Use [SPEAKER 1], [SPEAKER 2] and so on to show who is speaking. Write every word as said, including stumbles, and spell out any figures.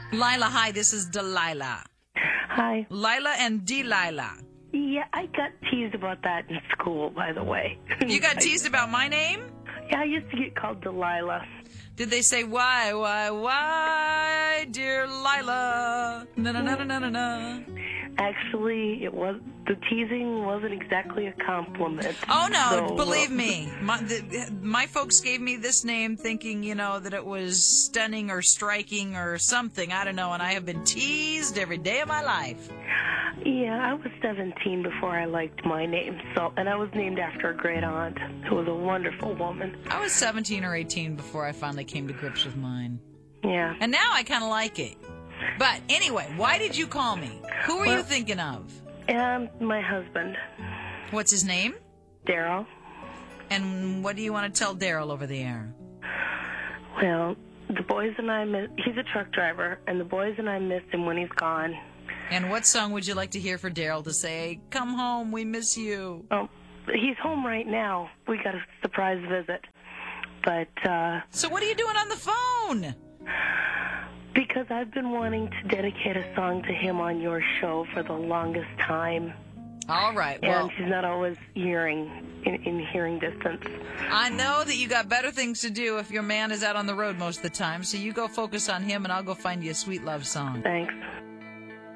[SPEAKER 1] Lila, hi, this is Delilah.
[SPEAKER 2] Hi.
[SPEAKER 1] Lila and Delilah.
[SPEAKER 2] Yeah, I got teased about that in school, by the way.
[SPEAKER 1] You got teased about my name?
[SPEAKER 2] Yeah, I used to get called Delilah.
[SPEAKER 1] Did they say, why, why, why, dear Lila? Na na na na na na na.
[SPEAKER 2] Actually, it was the teasing wasn't exactly a compliment.
[SPEAKER 1] Oh, no,
[SPEAKER 2] so,
[SPEAKER 1] believe
[SPEAKER 2] uh,
[SPEAKER 1] me. My, the, my folks gave me this name thinking, you know, that it was stunning or striking or something. I don't know, and I have been teased every day of my life.
[SPEAKER 2] Yeah, I was seventeen before I liked my name, so and I was named after a great aunt who was a wonderful woman.
[SPEAKER 1] I was seventeen or eighteen before I finally came to grips with mine.
[SPEAKER 2] Yeah.
[SPEAKER 1] And now I kind of like it. But anyway, why did you call me? Who were
[SPEAKER 2] Well-
[SPEAKER 1] you thinking of?
[SPEAKER 2] And my husband,
[SPEAKER 1] What's his name?
[SPEAKER 2] Daryl.
[SPEAKER 1] And what do you want to tell Daryl over the air?
[SPEAKER 2] Well, the boys and I miss, he's a truck driver, and the boys and I missed him when he's gone.
[SPEAKER 1] And what song would you like to hear for Daryl to say, come home, we miss you?
[SPEAKER 2] Oh, he's home right now. We got a surprise visit. But, uh,
[SPEAKER 1] So what are you doing on the phone?
[SPEAKER 2] because I've been wanting to dedicate a song to him on your show for the longest time.
[SPEAKER 1] All right, well,
[SPEAKER 2] And she's not always hearing, in, in hearing distance.
[SPEAKER 1] I know that you got better things to do if your man is out on the road most of the time, so you go focus on him and I'll go find you a sweet love song.
[SPEAKER 2] Thanks.